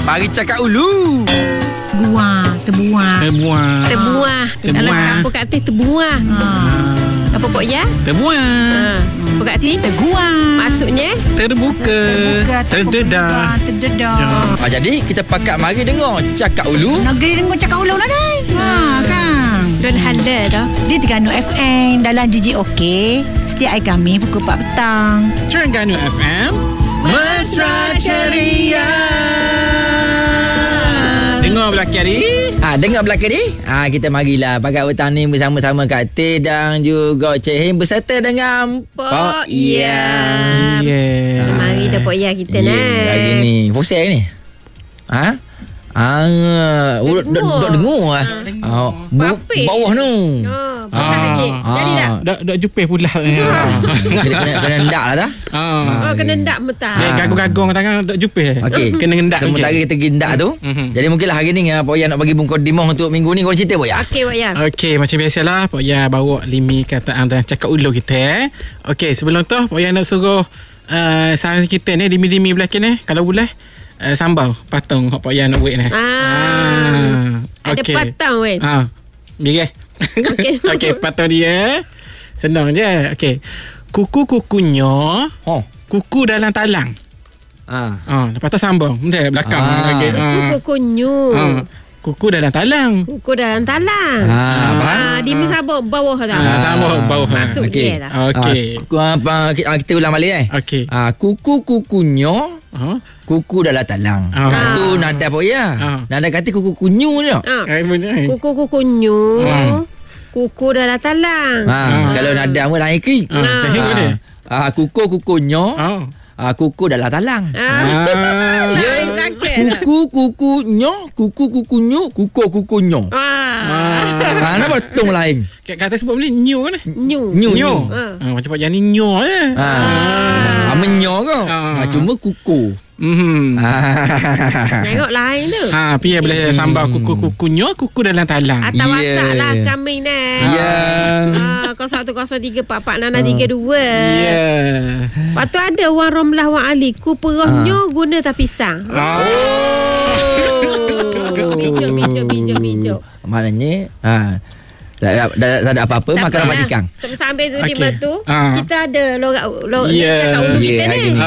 Mari cakap ulu. Terbuah. Dalam kampung Kak Teh terbuah. Apa Pok Ya? Terbuah. Pok Kak Teh? Teguah. Maksudnya? Terbuka. Terdedah. Terdedah. Jadi kita pakat mari dengar cakap ulu. Negeri dengar cakap ulu lah ni. Kan. Dan halal dah. Di Terengganu FM dalam JJOK. Setiap hari kami pukul 4 petang. Terengganu FM. Mesra Ceria. Dengar belakang ni. Dengar belakang ni. Kita marilah pakat bertanding bersama-sama Kak Teh dan juga Cik Him berserta dengan Pok Ya. Mari dah Pok Ya kita Hari ni Fosel ni. Dok dengar bawah tu. Jadi tak? Dak jupih pula. Kena ndak lah dah. Kena ndak mentah. Gagung-gagung tangan dak jupih. Okey. Kena ngendak. Sementara kita pergi ndak tu. Jadi mungkinlah hari ni Pak Ya nak bagi mukadimah untuk minggu ni. Kau cerita Pak Ya. Okey Pak Ya. Okey, macam biasalah Pak Ya bawa 5 kataan dan cakap ulu kita. Okey, sebelum tu Pak Ya nak suruh sahaja kita ni dimi-dimi belakang ni kalau boleh sambal patung Pak Ya nak buat ni. Ada patang weh. Biar. Okey, patung dia. Senang je. Okey. Kuku-kukunya. Kuku dalam talang. Lepas tu sambung. Benda belakang. Kuku-kukunyu. Kuku dalam talang. Kuku dalam talang. Di sabuk bawah tu. Sambung bawah. Masuk dia dah. Okey. Kita ulang balik Okey. Kuku-kukunyo. Kuku dalam talang. Tu nada Pak Ya. Nada kata kuku kunyu je. Kuku-kukunyu. Kuku dalam talang. Kalau nada mu lain ki. Kuku-kukunyo. Kuku dalam talang. Kuku-kukunyo. Kuku-kukunyo. Kuku-kukunyo. Mana betul lain? Kata sebut ni nyu kan? Nyu. Macam Pak Ya ni nyu je. Menyo ke? Cuma kuku. Tengok lain tu. Pia boleh sambal kuku-kukunyo, kuku dalam talang. Atau masak lah kami ni. 0103446632. Lepas tu ada orang Romlah Wang Ali. Ku perahnya guna tak pisang. Bijak. Maknanya tak ada apa-apa makan rapat ikan. Sambil tu di tu kita ada lorak cakap ulu kita ni.